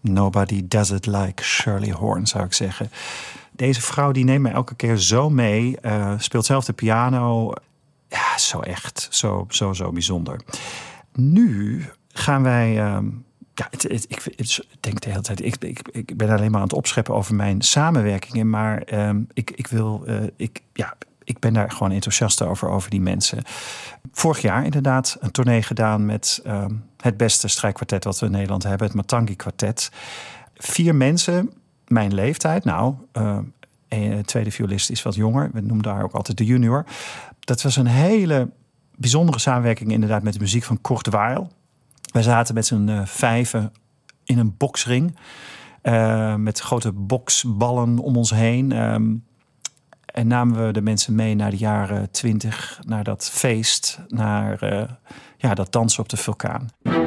Nobody does it like Shirley Horn, zou ik zeggen. Deze vrouw die neemt mij elke keer zo mee. Speelt zelf de piano. Ja, zo echt. Zo bijzonder. Nu gaan wij... ik denk de hele tijd... Ik ben alleen maar aan het opscheppen over mijn samenwerkingen. Maar ik ben daar gewoon enthousiast over die mensen. Vorig jaar inderdaad een tournee gedaan met het beste strijkkwartet wat we in Nederland hebben. Het Matangi Kwartet. 4 mensen, mijn leeftijd. Nou, een tweede violist is wat jonger. We noemen daar ook altijd de junior. Dat was een hele bijzondere samenwerking inderdaad met de muziek van Kurt Weill. Wij zaten met z'n 5 in een boksring. Met grote boksballen om ons heen. En namen we de mensen mee naar de jaren 20. Naar dat feest. Naar dat dansen op de vulkaan.